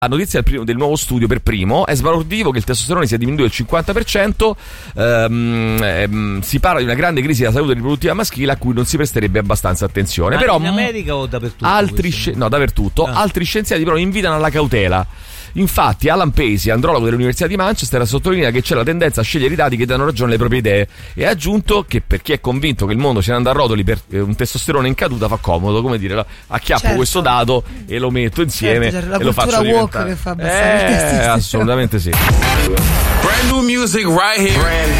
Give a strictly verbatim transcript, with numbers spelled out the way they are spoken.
La notizia del, primo, del nuovo studio per primo è sbalordivo che il testosterone sia diminuito del cinquanta per cento. ehm, ehm, si parla di una grande crisi della salute riproduttiva maschile a cui non si presterebbe abbastanza attenzione. Ma però in America o dappertutto? Altri, sci- no, dappertutto. Ah. Altri scienziati però invitano alla cautela. Infatti Alan Pacey, andrologo dell'Università di Manchester, sottolinea che c'è la tendenza a scegliere i dati che danno ragione alle proprie idee e ha aggiunto che per chi è convinto che il mondo sia andato a rotoli per un testosterone in caduta fa comodo, come dire, acchiappo certo. questo dato e lo metto insieme, certo, certo. La e lo faccio diventare che fa abbassare il eh, testosterone. assolutamente sì. Brand new music right here. Brand